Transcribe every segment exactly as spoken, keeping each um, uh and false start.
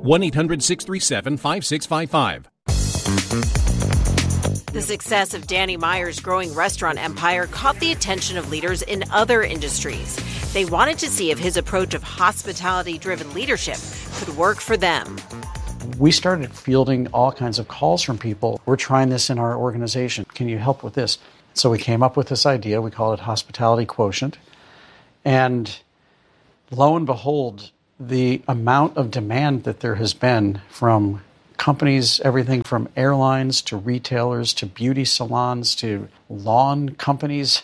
one eight hundred six three seven five six five five. The success of Danny Meyer's growing restaurant empire caught the attention of leaders in other industries. They wanted to see if his approach of hospitality-driven leadership could work for them. We started fielding all kinds of calls from people. We're trying this in our organization. Can you help with this? So we came up with this idea. We call it Hospitality Quotient. And lo and behold, the amount of demand that there has been from companies, everything from airlines to retailers to beauty salons to lawn companies,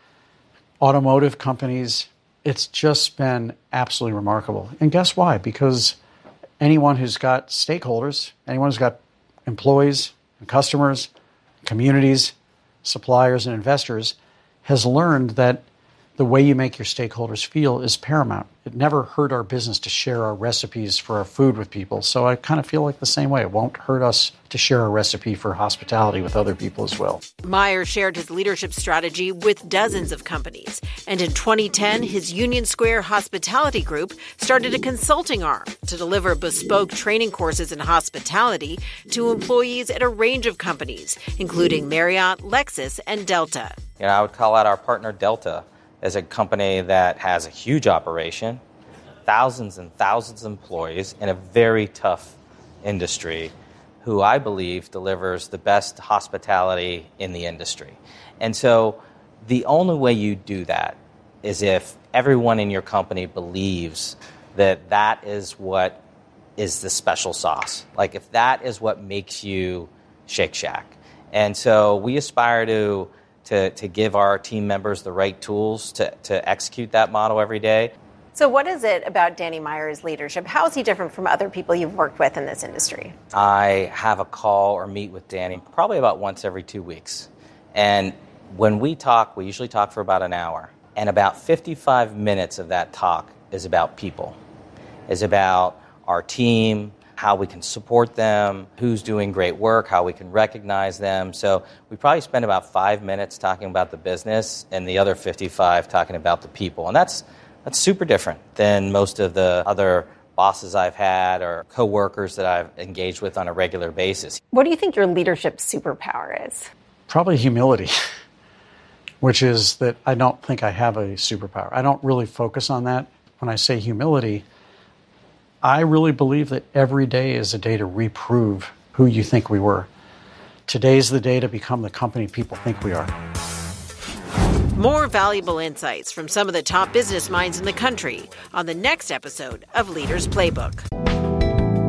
automotive companies, it's just been absolutely remarkable. And guess why? Because anyone who's got stakeholders, anyone who's got employees and customers, communities, suppliers and investors has learned that the way you make your stakeholders feel is paramount. It never hurt our business to share our recipes for our food with people. So I kind of feel like the same way. It won't hurt us to share a recipe for hospitality with other people as well. Meyer shared his leadership strategy with dozens of companies. And in twenty ten, his Union Square Hospitality Group started a consulting arm to deliver bespoke training courses in hospitality to employees at a range of companies, including Marriott, Lexus, and Delta. You know, I would call out our partner Delta as a company that has a huge operation, thousands and thousands of employees in a very tough industry, who I believe delivers the best hospitality in the industry. And so the only way you do that is if everyone in your company believes that that is what is the special sauce. Like if that is what makes you Shake Shack. And so we aspire to To, to give our team members the right tools to, to execute that model every day. So what is it about Danny Meyer's leadership? How is he different from other people you've worked with in this industry? I have a call or meet with Danny probably about once every two weeks. And when we talk, we usually talk for about an hour. And about fifty-five minutes of that talk is about people. Is about our team, how we can support them, who's doing great work, how we can recognize them. So we probably spend about five minutes talking about the business and the other fifty-five talking about the people. And that's that's super different than most of the other bosses I've had or coworkers that I've engaged with on a regular basis. What do you think your leadership superpower is? Probably humility, which is that I don't think I have a superpower. I don't really focus on that. When I say humility, I really believe that every day is a day to reprove who you think we were. Today's the day to become the company people think we are. More valuable insights from some of the top business minds in the country on the next episode of Leaders Playbook.